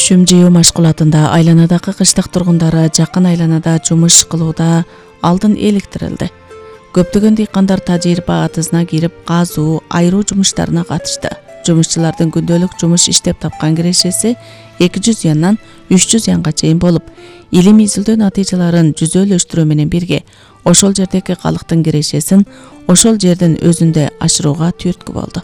түшүм жыйуу машгулатында айланадагы кыштак тургундары жакын айланада жумуш кылууда алдын эликтирилди. Көптөгөн дыйкандар тажрыйба атысына кирип, казуу, айыруу жумуштарына катышты. Жумушчулардын күндөлүк жумуш иштеп тапкан кирешеси 200 яндан 300 янга чейин болуп, илим изилдөө натыйжаларын жүзөлөштүрүү менен бирге ошол жердеги калктын кирешесин ошол жердин өзүндө ашырууга түрткү болду.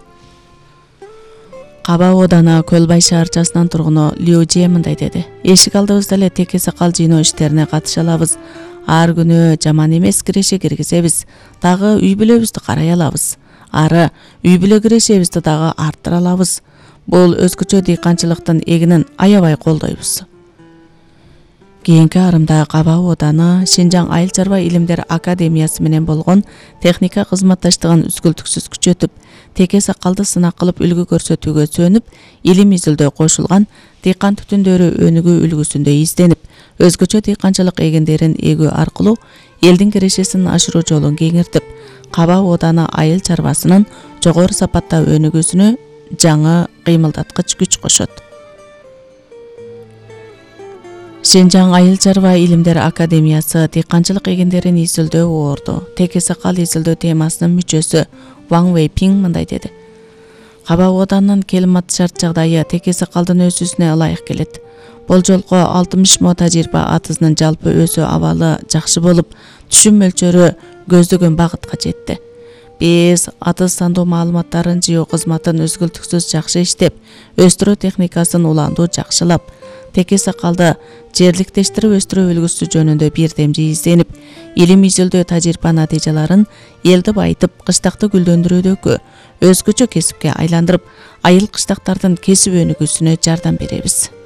Каба Ооданы Көлбай шаарчасынын тургуну Лю Же мындай деди: "Эшик алдыбызда эле теке сакал жыйноо иштерине катыша алабыз. Ар күнү жаман эмес киреше киргизебиз. Дагы үй бүлөбүздү карай алабыз. Ары үй бүлө кирешебизди дагы арттыра алабыз. Бул өзгөчө дыйканчылыктын эгинин аябай колдойбуз." Кийинки арымда Каба Ооданы Шинжаң Айыл чарба илимдер академиясы менен болгон техника кызматташтыгын үзгүлтүксүз күчөтүп, теке сакалды сынак кылып үлгү көрсөтүүгө сөнүп, илим изилдөө кошулган дыйкан түтүндөрү өнүгүү үлгүсүндө изденип, өзгөчө дыйканчылык эгиндерин эгүү аркылуу элдин кирешесин ашыруу жолун кеңиртип, Каба Ооданы айыл чарбасынын жогору сапатта өнүгүүсүнө жаңы кыймылдаткыч күч кошот. Шинжаң Айыл чарба илимдер академиясы дыйканчылык эгиндерин изилдөө орду теке сакал изилдөө темасынын мүчөсү Ван Вейпинг мындай деди: "Каба Ооданын климат шарт жагдайы теке сакалдын өсүүсүнө ылайык келет. Бул жолку 60 мо тажрыйба атысынын жалпы өсүү абалы жакшы болуп, түшүм мөлчөрү көздөгөн багытка жетти. Биз атыс сандуу маалыматтарын жыйуу кызматын үзгүлтүксүз жакшы иштеп, өстүрүү техникасын уландуу жакшылап, теке сакалды жерликтештирип өстүрүү үлгүсү жөнүндө бирдемжи изденип, илим изилдөө тажрыйба натыйжаларын элди байытып, кыштакты гүлдөндүрүүдөгү өзгөчө кесипке айландырып, айыл кыштактардын кесип өнүгүүсүнө жардам беребиз."